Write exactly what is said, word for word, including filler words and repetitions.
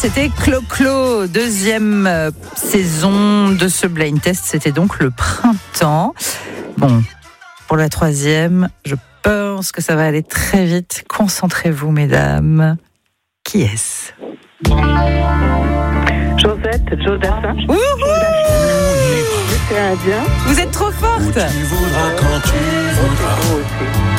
c'était Clo-Clo, deuxième euh, saison de ce blind test, c'était donc le printemps. Bon, pour la troisième, je pense que ça va aller très vite. Concentrez-vous, mesdames. Qui est-ce ? Josette, Jodassin. Wouhou ! C'est indien. Vous êtes trop forte. Tu voudras quand tu voudras.